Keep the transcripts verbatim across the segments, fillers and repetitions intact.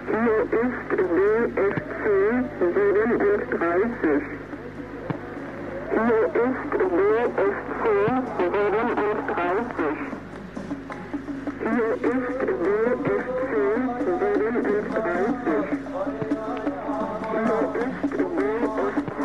Hier ist B F C siebenunddreißig. Hier ist B F C siebenunddreißig. Hier ist B F C siebenunddreißig. Hier ist B F C.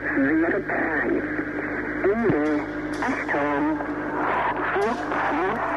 Achtung, vier, vier,